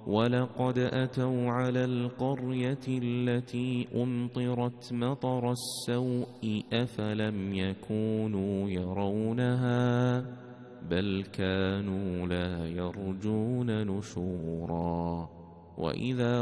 ولقد أتوا على القرية التي أمطرت مطر السوء أفلم يكونوا يرونها بل كانوا لا يرجون نشورا وإذا